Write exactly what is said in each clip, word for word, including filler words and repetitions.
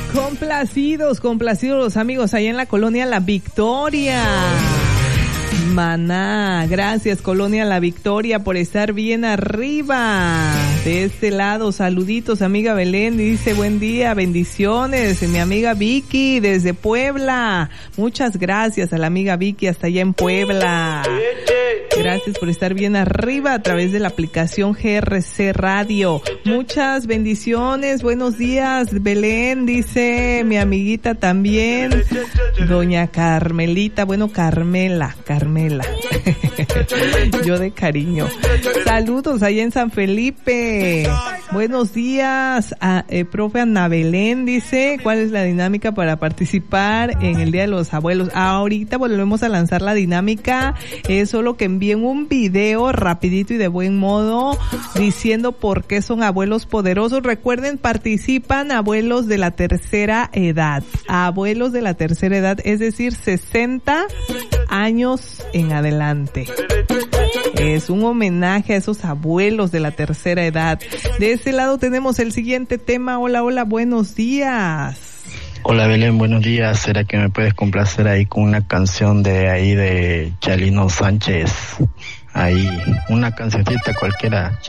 Complacidos, complacidos los amigos allá en la colonia La Victoria. Maná, gracias Colonia La Victoria por estar bien arriba. De este lado, saluditos amiga Belén, dice buen día, bendiciones. Mi amiga Vicky desde Puebla. Muchas gracias a la amiga Vicky hasta allá en Puebla. Gracias por estar bien arriba a través de la aplicación G R C Radio. Muchas bendiciones, buenos días Belén, dice mi amiguita también, doña Carmelita, bueno Carmela, Carmela, yo de cariño. Saludos allá en San Felipe. Buenos días, a, eh, profe Ana Belén, dice, ¿cuál es la dinámica para participar en el Día de los Abuelos? Ahorita volvemos a lanzar la dinámica, es solo que envíen un video rapidito y de buen modo diciendo por qué son abuelos poderosos. Recuerden, participan abuelos de la tercera edad, abuelos de la tercera edad, es decir, sesenta años en adelante. Es un homenaje a esos abuelos de la tercera edad. De ese lado tenemos el siguiente tema. Hola, hola, buenos días. Hola Belén, buenos días. ¿Será que me puedes complacer ahí con una canción de ahí de Chalino Sánchez? Ahí, una cancioncita cualquiera.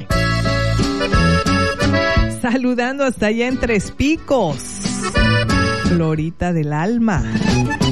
Saludando hasta allá en Tres Picos. Florita del Alma.